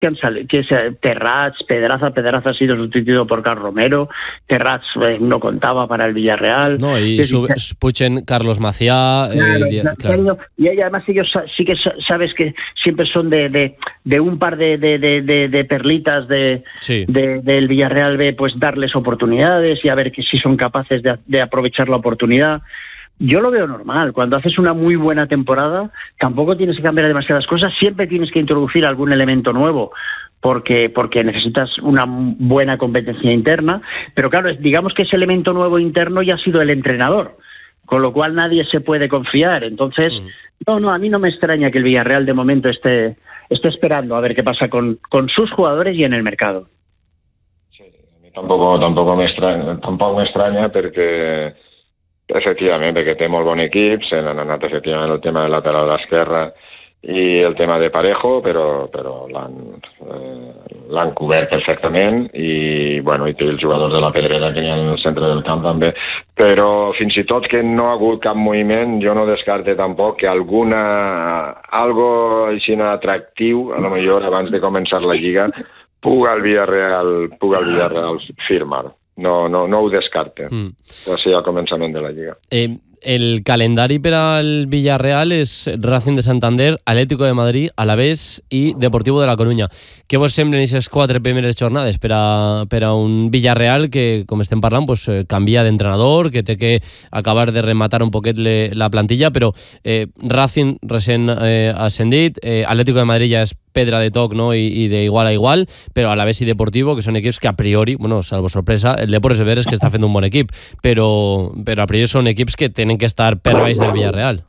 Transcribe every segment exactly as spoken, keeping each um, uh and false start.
que han salido, que es Terrats, Pedraza, Pedraza ha sido sustituido por Carlos Romero, Terrats eh, no contaba para el Villarreal. No, y su, Puchen, Carlos Maciá. Claro, eh, claro, claro. Y ahí además ellos sí que sabes que siempre son de, de, de un par de, de, de, de, de perlitas de, sí. de, del Villarreal B, pues darles oportunidades y a ver que si son capaces de, de aprovechar la oportunidad. Yo lo veo normal. Cuando haces una muy buena temporada, tampoco tienes que cambiar demasiadas cosas. Siempre tienes que introducir algún elemento nuevo, porque porque necesitas una buena competencia interna. Pero claro, digamos que ese elemento nuevo interno ya ha sido el entrenador, con lo cual nadie se puede confiar. Entonces, mm. no, no, a mí no me extraña que el Villarreal de momento esté, esté esperando a ver qué pasa con, con sus jugadores y en el mercado. Sí, a mí tampoco, tampoco me extraña, tampoco me extraña porque... Efectivament, perquè té molt bon equip, se n'han anat efectivament el tema del lateral a l'esquerra i el tema de Parejo, però, però l'han, eh, l'han cobert perfectament i, bueno, i té els jugadors de la Pedrera que hi ha en el centre del camp també, però fins i tot que no ha hagut cap moviment, jo no descarte tampoc que alguna, algo així atractiu, a lo millor abans de començar la Lliga, puga el Villarreal, puga el Villarreal firmar. No, no, no ho descarte. Mm. Va ser al començament de la Lliga. Eh, el calendari per al Villarreal és Racing de Santander, Atlético de Madrid, Alavés i Deportivo de la Coruña. Què vos semblen aquestes quatre primeres jornades per a, per a un Villarreal que, com estem parlant, pues, canvia d'entrenador, que té que acabar de rematar un poquet le, la plantilla, però eh, Racing recent eh, ascendit, eh, Atlético de Madrid ja és pedra de toc, no? I, i de igual a igual, però Alavés i Deportivo, que són equips que a priori, bueno, salvo sorpresa, el Depor és de veres que està fent un bon equip, però, però a priori són equips que tenen que estar per baix del Villarreal.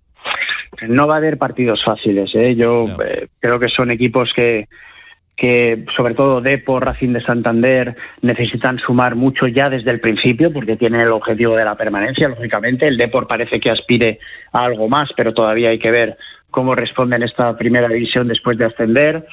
No va a haber partidos fáciles, ¿eh? Yo no. eh, creo que son equipos que, que, sobre todo Depor, Racing de Santander, necesitan sumar mucho ya desde el principio, porque tienen el objetivo de la permanencia, lógicamente. El Depor parece que aspire a algo más, pero todavía hay que ver cómo responde en esta primera división después de ascender.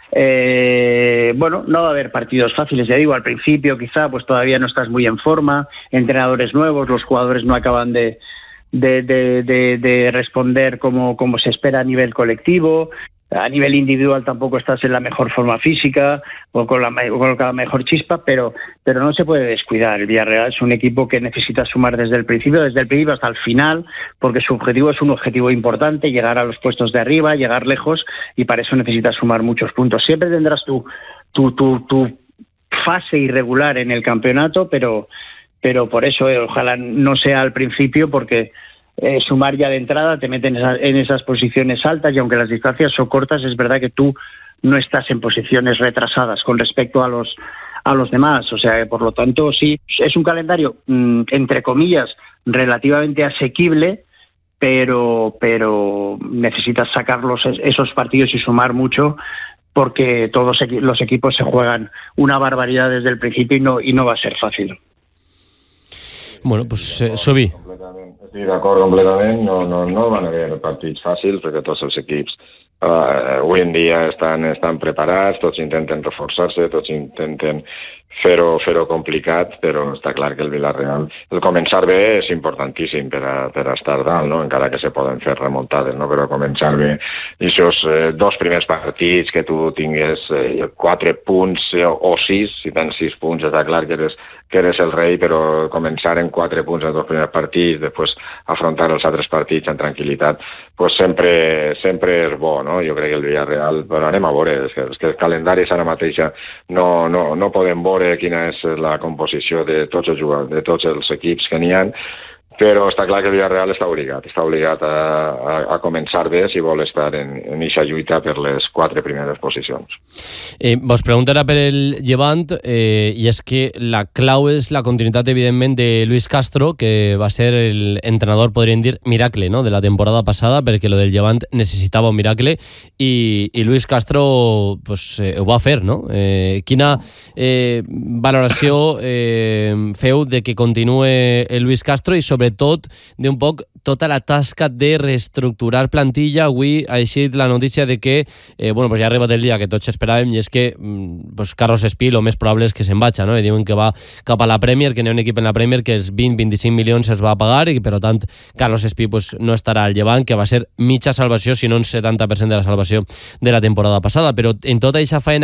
Eh, bueno, no va a haber partidos fáciles, ya digo, al principio quizá pues todavía no estás muy en forma, entrenadores nuevos, los jugadores no acaban de, de, de, de, de responder como, como se espera a nivel colectivo. A nivel individual tampoco estás en la mejor forma física o con la, con la mejor chispa, pero, pero no se puede descuidar. El Villarreal es un equipo que necesita sumar desde el principio, desde el principio hasta el final, porque su objetivo es un objetivo importante, llegar a los puestos de arriba, llegar lejos, y para eso necesitas sumar muchos puntos. Siempre tendrás tu, tu, tu, tu fase irregular en el campeonato, pero, pero por eso eh, ojalá no sea al principio, porque Eh, sumar ya de entrada te meten en, esa, en esas posiciones altas, y aunque las distancias son cortas, es verdad que tú no estás en posiciones retrasadas con respecto a los a los demás. O sea, por lo tanto, sí, es un calendario, mmm, entre comillas, relativamente asequible, pero, pero necesitas sacar los, esos partidos y sumar mucho, porque todos los equipos se juegan una barbaridad desde el principio y no, y no va a ser fácil. Bueno, pues eh, Sobi. Estic d'acord completament, no, no, no van haver partits fàcils perquè tots els equips uh, avui en dia estan, estan preparats, tots intenten reforçar-se, tots intenten fer-ho fer-ho complicat, però està clar que el Villarreal, el començar bé és importantíssim per a, per a estar dalt, no? Encara que se poden fer remuntades, no? Però començar bé, i aquests eh, dos primers partits que tu tingues eh, quatre punts eh, o sis, si tens sis punts està clar que eres, que eres el rei, però començar en quatre punts els dos primers partits, després afrontar els altres partits en tranquil·litat, pues sempre, sempre és bo, no? Jo crec que el Villarreal, però anem a veure, és que, és que els calendaris ara mateixa no, no, no podem veure quina és la composició de tots els jugadors, de tots els equips que n'hi ha, però està clar que el Villarreal està obligat, està obligat a, a, a començar bé si vol estar en aquesta lluita per les quatre primeres posicions. Eh, vos preguntarà per el Llevant, eh, i és que la clau és la continuïtat, evidentment, de Luis Castro, que va ser el entrenador, podríem dir, miracle, no?, de la temporada passada, perquè lo del Llevant necessitava un miracle, i, i Luis Castro pues, eh, ho va fer, no? Eh, quina eh, valoració eh, feu de que continue el Luis Castro, i sobre sobretot d'un poc tota la tasca de reestructurar plantilla. Avui ha eixit la notícia de que eh, bueno, pues ja ha arribat el dia que tots esperàvem, i és que pues, Carlos Espí lo més probable és que se'n vagi, no? I diuen que va cap a la Premier, que n'hi ha un equip en la Premier que els vint a vint-i-cinc milions es va pagar i que per tant Carlos Espí pues, no estarà al Llevant, que va ser mitja salvació, si no un setanta per cent de la salvació de la temporada passada. Però en tota aquesta feina